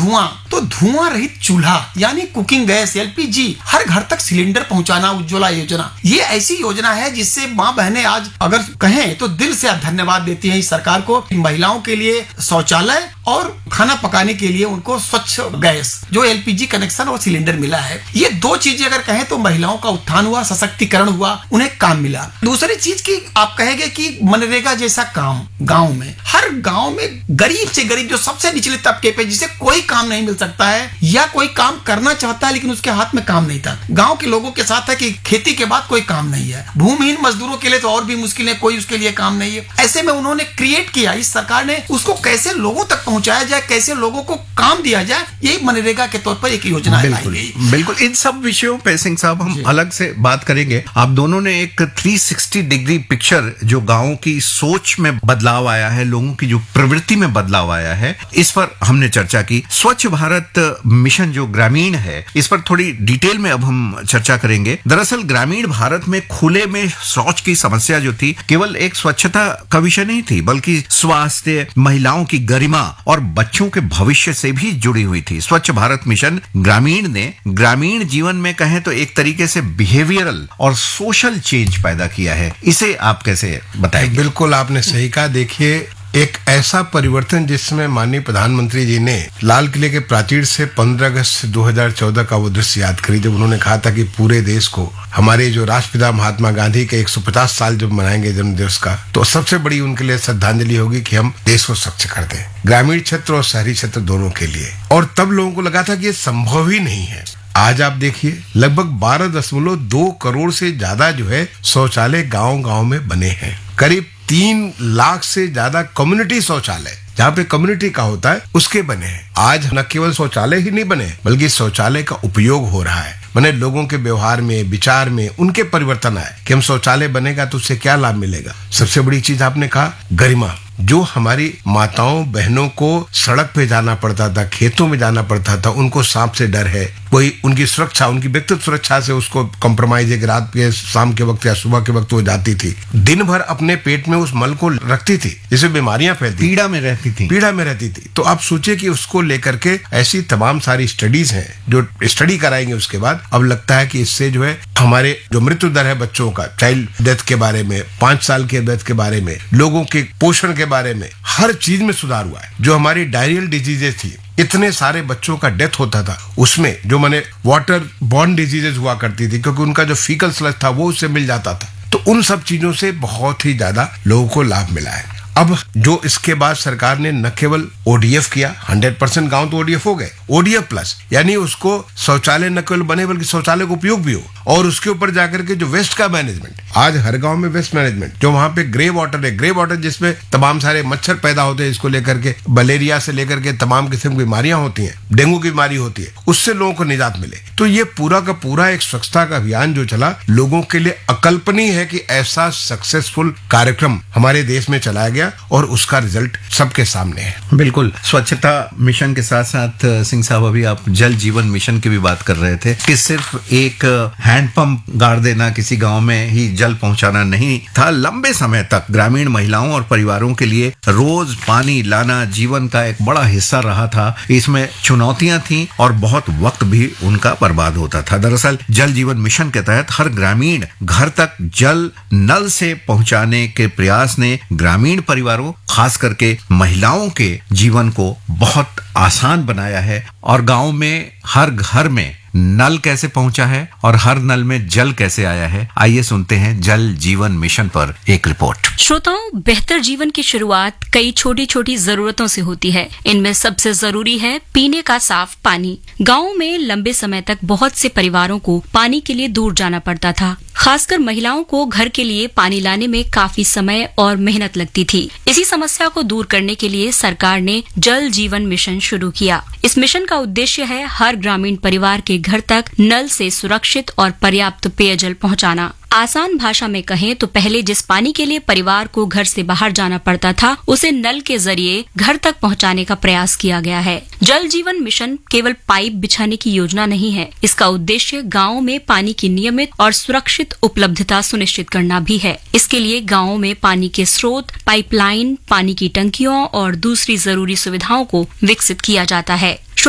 धुआं, तो धुआं रहित चूल्हा यानी कुकिंग गैस एलपीजी हर घर तक सिलेंडर पहुंचाना, उज्ज्वला योजना, ये ऐसी योजना है जिससे माँ बहनें आज अगर कहें तो दिल से धन्यवाद देती हैं इस सरकार को। महिलाओं के लिए शौचालय और खाना पकाने के लिए उनको स्वच्छ गैस जो एलपीजी कनेक्शन और सिलेंडर मिला है। ये दो चीजें अगर कहें तो महिलाओं का उत्थान हुआ, सशक्तिकरण हुआ, उन्हें काम मिला। दूसरी चीज की आप कहेंगे कि मनरेगा जैसा काम गांव में, हर गांव में गरीब से गरीब जो सबसे निचले तबके पे जिसे कोई काम नहीं मिल सकता है या कोई काम करना चाहता है लेकिन उसके हाथ में काम नहीं था, गांव के लोगों के साथ है कि खेती के बाद कोई काम नहीं है। भूमिहीन मजदूरों के लिए तो और भी मुश्किल है, कोई उसके लिए काम नहीं है। ऐसे में उन्होंने क्रिएट किया, इस सरकार ने उसको कैसे लोगों तक पहुंचाया जाए, कैसे लोगों को काम दिया जाए, यही मनरेगा के तौर पर एक योजना लाई गई। बिल्कुल, इन सब विषयों पे सिंह साहब हम अलग से बात करेंगे। आप दोनों ने एक 360 डिग्री पिक्चर, जो गांवों की सोच में बदलाव आया है, लोगों की जो प्रवृत्ति में बदलाव आया है, इस पर हमने चर्चा की। स्वच्छ भारत मिशन जो ग्रामीण है, इस पर थोड़ी डिटेल में अब हम चर्चा करेंगे। दरअसल ग्रामीण भारत में खुले में शौच की समस्या जो थी, केवल एक स्वच्छता का विषय नहीं थी, बल्कि स्वास्थ्य, महिलाओं की गरिमा और बच्चों के भविष्य से भी जुड़ी हुई थी। स्वच्छ भारत मिशन ग्रामीण ने ग्रामीण जीवन में कहें तो एक तरीके से बिहेवियरल और सोशल चेंज पैदा किया है। इसे आप कैसे बताएंगे? बिल्कुल, आपने सही कहा। देखिए, एक ऐसा परिवर्तन जिसमें माननीय प्रधानमंत्री जी ने लाल किले के प्राचीर से 15 अगस्त 2014 का वो दृश्य याद करी, जब उन्होंने कहा था कि पूरे देश को हमारे जो राष्ट्रपिता महात्मा गांधी के 150 साल जब मनाएंगे जन्म दिवस का, तो सबसे बड़ी उनके लिए श्रद्धांजलि होगी कि हम देश को स्वच्छ कर दें, ग्रामीण क्षेत्र और शहरी क्षेत्र दोनों के लिए। और तब लोगों को लगा था कि ये संभव ही नहीं है। आज आप देखिए, लगभग 12.2 करोड़ से ज्यादा जो है शौचालय गांव-गांव में बने हैं। करीब 3 लाख से ज्यादा कम्युनिटी शौचालय, जहाँ पे कम्युनिटी का होता है, उसके बने हैं। आज न केवल शौचालय ही नहीं बने, बल्कि शौचालय का उपयोग हो रहा है। मैंने लोगों के व्यवहार में, विचार में उनके परिवर्तन आए कि हम शौचालय बनेगा तो उससे क्या लाभ मिलेगा। सबसे बड़ी चीज आपने कहा, गरिमा। जो हमारी माताओं बहनों को सड़क पे जाना पड़ता था, खेतों में जाना पड़ता था, उनको सांप से डर है, कोई उनकी सुरक्षा, उनकी व्यक्तिगत सुरक्षा से उसको कॉम्प्रोमाइज है कि रात के, शाम के वक्त या सुबह के वक्त वो जाती थी, दिन भर अपने पेट में उस मल को रखती थी, जिससे बीमारियां फैलती, पीड़ा में रहती थी। तो आप सोचिए कि उसको लेकर के ऐसी तमाम सारी स्टडीज हैं जो स्टडी कराएंगे उसके बाद। अब लगता है कि इससे जो है हमारे जो मृत्यु दर है बच्चों का, चाइल्ड डेथ के बारे में, 5 साल के डेथ के बारे में, लोगों के पोषण के बारे में, हर चीज में सुधार हुआ है। जो हमारी डायरियल डिजीजेस थी, इतने सारे बच्चों का डेथ होता था, उसमें जो माने वाटर बॉर्न डिजीजेस हुआ करती थी, क्योंकि उनका जो फीकल स्लज था वो उससे मिल जाता था। तो उन सब चीजों से बहुत ही ज्यादा लोगों को लाभ मिला है। अब जो इसके बाद सरकार ने न केवल ओडीएफ किया, 100% गांव तो ओडीएफ हो गए, ओडीएफ प्लस, यानी उसको शौचालय न केवल बने बल्कि शौचालय का उपयोग भी हो, और उसके ऊपर जाकर के जो वेस्ट का मैनेजमेंट, आज हर गांव में वेस्ट मैनेजमेंट, जो वहां पे ग्रे वाटर है, ग्रे वाटर जिसमें तमाम सारे मच्छर पैदा होते हैं, इसको लेकर के मलेरिया से लेकर के तमाम किस्म की बीमारियां होती हैं, डेंगू की बीमारी होती है, उससे लोगों को निजात मिले। तो ये पूरा का पूरा एक स्वच्छता का अभियान जो चला, लोगों के लिए अकल्पनीय है कि ऐसा सक्सेसफुल कार्यक्रम हमारे देश में चलाया गया और उसका रिजल्ट सबके सामने है। बिल्कुल, स्वच्छता मिशन के साथ साथ सिंह साहब अभी आप जल जीवन मिशन की भी बात कर रहे थे कि सिर्फ एक हैंडपंप गाड़ देना, किसी गांव में ही जल पहुंचाना नहीं था। लंबे समय तक ग्रामीण महिलाओं और परिवारों के लिए रोज पानी लाना जीवन का एक बड़ा हिस्सा रहा था। इसमें चुनौतियां थीं और बहुत वक्त भी उनका बर्बाद होता था। दरअसल जल जीवन मिशन के तहत हर ग्रामीण घर तक जल नल से पहुंचाने के प्रयास ने ग्रामीण परिवारों, खास करके महिलाओं के जीवन को बहुत आसान बनाया है। और गांव में हर घर में नल कैसे पहुंचा है और हर नल में जल कैसे आया है, आइए सुनते हैं जल जीवन मिशन पर एक रिपोर्ट। श्रोताओं, बेहतर जीवन की शुरुआत कई छोटी छोटी जरूरतों से होती है। इनमें सबसे जरूरी है पीने का साफ पानी। गाँव में लंबे समय तक बहुत से परिवारों को पानी के लिए दूर जाना पड़ता था। खासकर महिलाओं को घर के लिए पानी लाने में काफी समय और मेहनत लगती थी। इसी समस्या को दूर करने के लिए सरकार ने जल जीवन मिशन शुरू किया। इस मिशन का उद्देश्य है हर ग्रामीण परिवार के घर तक नल से सुरक्षित और पर्याप्त पेयजल पहुंचाना। आसान भाषा में कहें तो पहले जिस पानी के लिए परिवार को घर से बाहर जाना पड़ता था, उसे नल के जरिए घर तक पहुंचाने का प्रयास किया गया है। जल जीवन मिशन केवल पाइप बिछाने की योजना नहीं है। इसका उद्देश्य गाँव में पानी की नियमित और सुरक्षित उपलब्धता सुनिश्चित करना भी है। इसके लिए गाँव में पानी के स्रोत, पाइपलाइन, पानी की टंकियों और दूसरी जरूरी सुविधाओं को विकसित किया जाता है।